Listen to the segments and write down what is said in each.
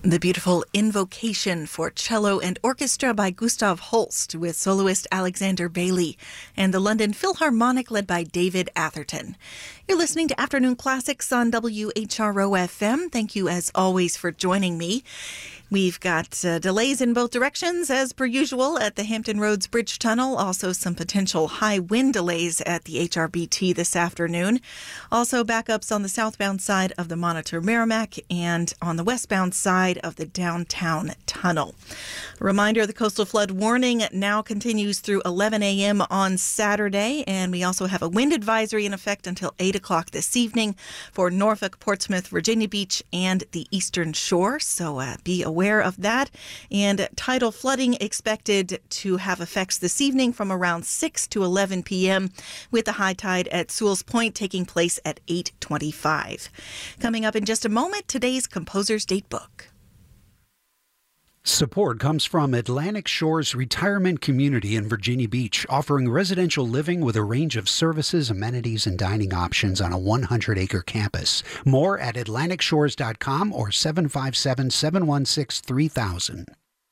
The beautiful Invocation for Cello and Orchestra by Gustav Holst with soloist Alexander Bailey and the London Philharmonic led by David Atherton. You're listening to Afternoon Classics on WHRO-FM. Thank you as always for joining me. We've got delays in both directions as per usual at the Hampton Roads Bridge Tunnel. Also some potential high wind delays at the HRBT this afternoon. Also backups on the southbound side of the Monitor Merrimack and on the westbound side of the downtown tunnel. A reminder, the coastal flood warning now continues through 11 a.m. on Saturday, and we also have a wind advisory in effect until 8 o'clock this evening for Norfolk, Portsmouth, Virginia Beach, and the Eastern Shore. So be aware of that. And tidal flooding expected to have effects this evening from around 6 to 11 p.m. with the high tide at Sewell's Point taking place at 8:25. Coming up in just a moment, today's Composer's Date Book. Support comes from Atlantic Shores Retirement Community in Virginia Beach, offering residential living with a range of services, amenities, and dining options on a 100-acre campus. More at atlanticshores.com or 757-716-3000.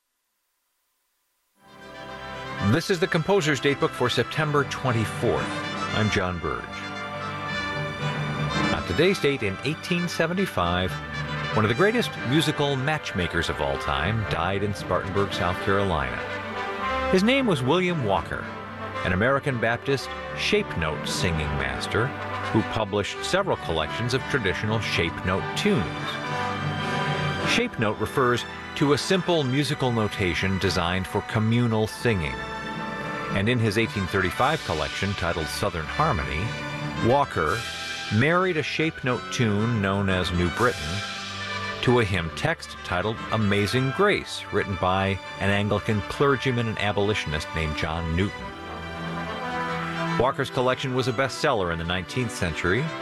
This is the Composer's Datebook for September 24th. I'm John Burge. On today's date in 1875, one of the greatest musical matchmakers of all time died in Spartanburg, South Carolina. His name was William Walker, an American Baptist shape note singing master who published several collections of traditional shape note tunes. Shape note refers to a simple musical notation designed for communal singing. And in his 1835 collection titled Southern Harmony, Walker married a shape note tune known as New Britain to a hymn text titled Amazing Grace, written by an Anglican clergyman and abolitionist named John Newton. Walker's collection was a bestseller in the 19th century,